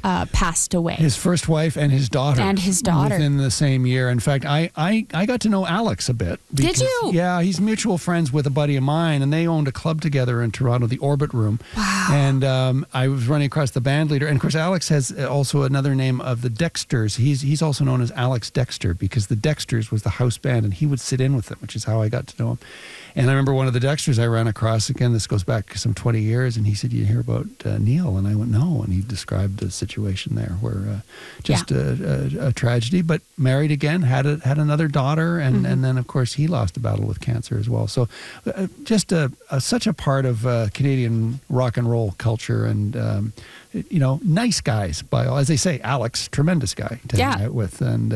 passed away. His first wife and his daughter. Within the same year. In fact, I got to know Alex a bit. Did you? Yeah, he's mutual friends with a buddy of mine, and they owned a club together in Toronto, the Orbit Room. Wow. And I was running across the band leader. And, of course, Alex has also another name of the Dexters. He's also known as Alex Dexter because the Dexters was the house band, and he would sit in with them, which is how I got to know him. And I remember one of the Dexters I ran across, again, this goes back some 20 years, and he said, "You hear about Neil?" And I went, "No." And he described the situation there where just a tragedy, but married again, had another daughter, and then, of course, he lost a battle with cancer as well. So just such a part of Canadian rock and roll culture, and nice guys. As they say, Alex, tremendous guy to hang out with, and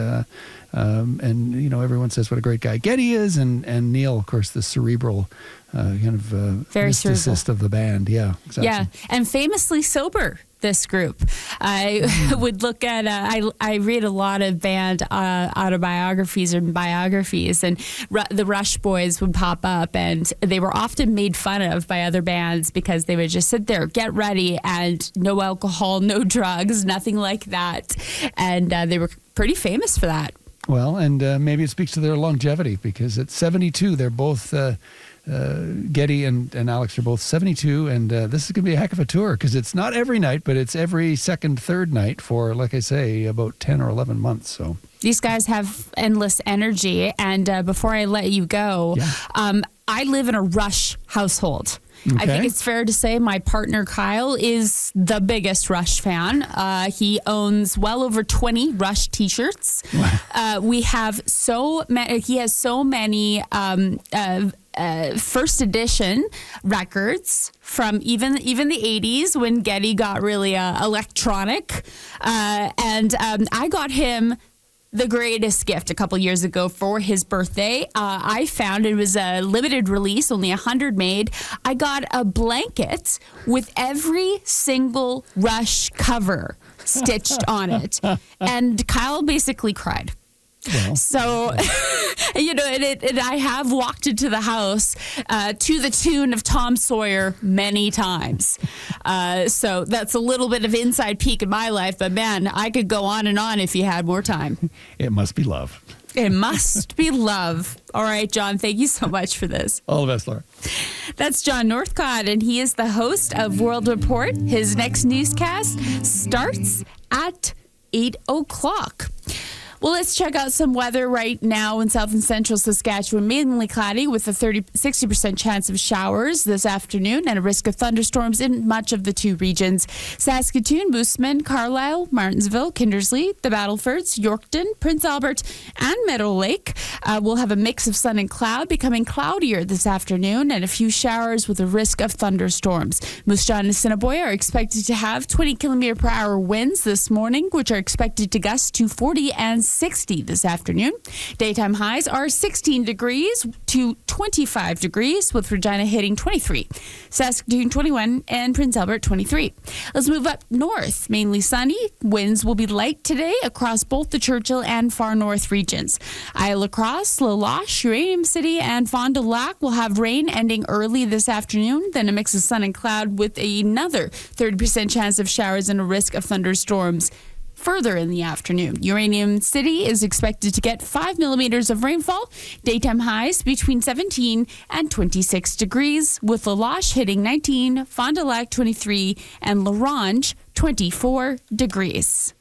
everyone says what a great guy Geddy is, and Neil, of course, the cerebral kind of very mysticist of the band. Yeah, exactly. Yeah, and famously sober. This group, I would look at. I read a lot of band autobiographies and biographies, and the Rush Boys would pop up, and they were often made fun of by other bands because they would just sit there, get ready, and no alcohol, no drugs, nothing like that, and they were pretty famous for that. Well, and maybe it speaks to their longevity because at 72, they're both. Geddy and Alex are both 72, and this is going to be a heck of a tour because it's not every night, but it's every second, third night for, like I say, about 10 or 11 months. So these guys have endless energy, and before I let you go, I live in a Rush household. Okay. I think it's fair to say my partner Kyle is the biggest Rush fan. He owns well over 20 Rush t-shirts. We have so many. He has so many first edition records from even the 80s when Geddy got really electronic, and I got him the greatest gift a couple years ago for his birthday. I found it was a limited release, only 100 made. I got a blanket with every single Rush cover stitched on it, and Kyle basically cried. Well, so, and I have walked into the house to the tune of Tom Sawyer many times. So that's a little bit of inside peek in my life. But, man, I could go on and on if you had more time. It must be love. It must be love. All right, John, thank you so much for this. All the best, Laura. That's John Northcott, and he is the host of World Report. His next newscast starts at 8 o'clock. Well, let's check out some weather right now in south and central Saskatchewan. Mainly cloudy with a 60% chance of showers this afternoon and a risk of thunderstorms in much of the two regions. Saskatoon, Moosomin, Carlisle, Martensville, Kindersley, the Battlefords, Yorkton, Prince Albert, and Meadow Lake will have a mix of sun and cloud, becoming cloudier this afternoon and a few showers with a risk of thunderstorms. Moose Jaw and Assiniboia are expected to have 20 kilometer per hour winds this morning, which are expected to gust to 40 and 60 this afternoon. Daytime highs are 16 degrees to 25 degrees, with Regina hitting 23, Saskatoon 21, and Prince Albert 23. Let's move up north. Mainly sunny. Winds will be light today across both the Churchill and Far North regions. Isle Lacrosse, La Loche, Uranium City, and Fond du Lac will have rain ending early this afternoon, then a mix of sun and cloud with another 30% chance of showers and a risk of thunderstorms further in the afternoon. Uranium City is expected to get 5 millimeters of rainfall. Daytime highs between 17 and 26 degrees, with La Loche hitting 19, Fond du Lac 23, and La Ronge 24 degrees.